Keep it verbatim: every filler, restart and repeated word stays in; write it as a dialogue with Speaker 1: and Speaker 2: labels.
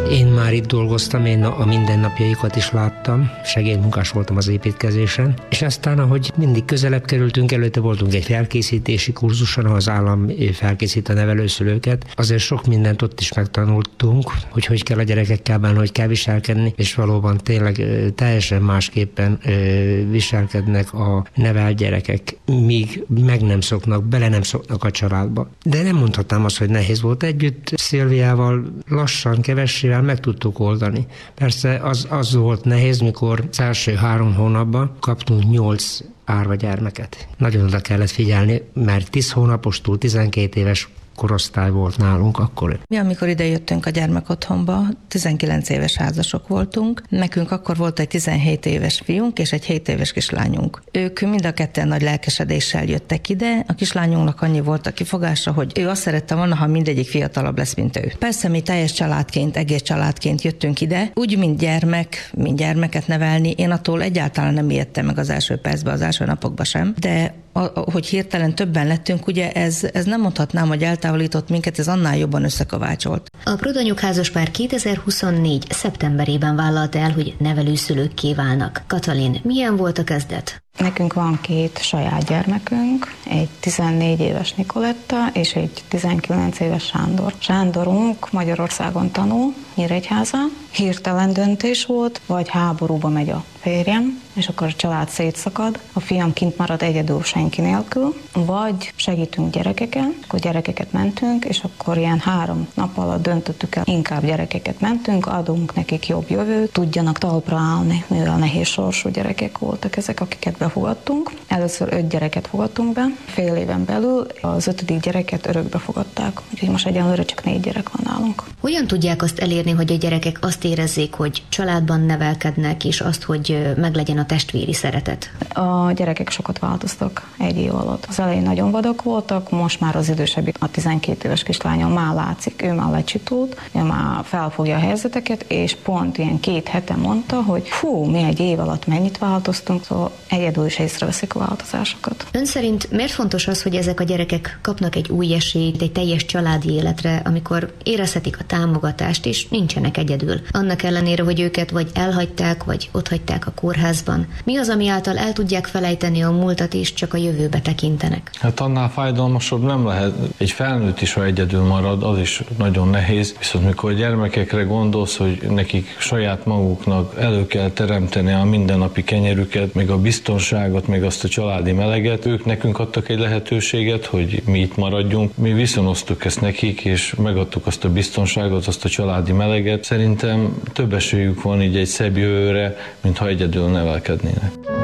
Speaker 1: Én már itt dolgoztam, én a mindennapjaikat is láttam, segédmunkás voltam az építkezésen, és aztán, ahogy mindig közelebb kerültünk, előtte voltunk egy felkészítési kurzuson, ahol az állam felkészít a nevelőszülőket. Azért sok mindent ott is megtanultunk, hogy hogy kell a gyerekekkel bánni, hogy kell viselkedni, és valóban tényleg teljesen másképpen viselkednek a nevelt gyerekek, míg meg nem szoknak, bele nem szoknak a családba. De nem mondhatnám azt, hogy nehéz volt együtt. Szilviával lassan, kevessével meg tudtuk oldani. Persze az, az volt nehéz, mikor az első három hónapban kaptunk nyolc árva gyermeket. Nagyon oda kellett figyelni, mert tíz hónapostól tizenkét éves korosztály volt nálunk akkor.
Speaker 2: Mi, amikor ide jöttünk a gyermekotthonba, tizenkilenc éves házasok voltunk. Nekünk akkor volt egy tizenhét éves fiunk és egy hét éves kislányunk. Ők mind a ketten nagy lelkesedéssel jöttek ide. A kislányunknak annyi volt a kifogása, hogy ő azt szerette volna, ha mindegyik fiatalabb lesz, mint ő. Persze mi teljes családként, egész családként jöttünk ide, úgy, mint gyermek, mint gyermeket nevelni. Én attól egyáltalán nem ijedtem meg az első percben, az első napokban sem, de hogy hirtelen többen lettünk, ugye ez, ez nem mondhatnám, hogy eltávolított minket, ez annál jobban összekovácsolt.
Speaker 3: A Prodanyuk házaspár kétezer-huszonnégy. szeptemberében vállalta el, hogy nevelőszülőkké válnak. Katalin, milyen volt a kezdet?
Speaker 4: Nekünk van két saját gyermekünk, egy tizennégy éves Nikoletta és egy tizenkilenc éves Sándor. Sándorunk Magyarországon tanul, Nyíregyházán. Hirtelen döntés volt, vagy háborúba megy a férjem, és akkor a család szétszakad, a fiam kint marad egyedül senki nélkül, vagy segítünk gyerekeken, akkor gyerekeket mentünk, és akkor ilyen három nap alatt döntöttük el, inkább gyerekeket mentünk, adunk nekik jobb jövőt, tudjanak talpra állni, mivel nehéz sorsú gyerekek voltak ezek, akiket befogadtunk. Először öt gyereket fogadtunk be, fél éven belül az ötödik gyereket örökbe fogadták, úgyhogy most egyenlőre csak négy gyerek van nálunk.
Speaker 3: Hogyan tudják azt elérni, hogy a gyerekek azt érezzék, hogy családban nevelkednek, és azt, hogy meglegyen a testvéri szeretet?
Speaker 4: A gyerekek sokat változtak egy év alatt. Az elején nagyon vadak voltak, most már az idősebbik, a tizenkét éves kislányom már látszik, ő már lecsitult, ő már felfogja a helyzeteket, és pont ilyen két hete mondta, hogy hú, mi egy év alatt mennyit változtunk, szóval egyedül is észreveszik a változásokat.
Speaker 3: Ön szerint miért fontos az, hogy ezek a gyerekek kapnak egy új esélyt, egy teljes családi életre, amikor érezhetik a támogatást, és nincsenek egyedül? Annak ellenére, hogy őket vagy elhagyták, vagy otthagyták a kórházban. Mi az, ami által el tudják felejteni a múltat, és csak a jövőbe tekintenek?
Speaker 5: Hát annál fájdalmasabb nem lehet. Egy felnőtt is, ha egyedül marad, az is nagyon nehéz. Viszont mikor a gyermekekre gondolsz, hogy nekik saját maguknak elő kell teremteni a mindennapi kenyerüket, meg a biztonságot, meg azt a családi meleget, ők nekünk adtak egy lehetőséget, hogy mi itt maradjunk. Mi viszonoztuk ezt nekik, és megadtuk azt a biztonságot, azt a családi meleget. Szerintem több esélyük van így egy szebb jövőre, mint ha egyedül nevelkednének.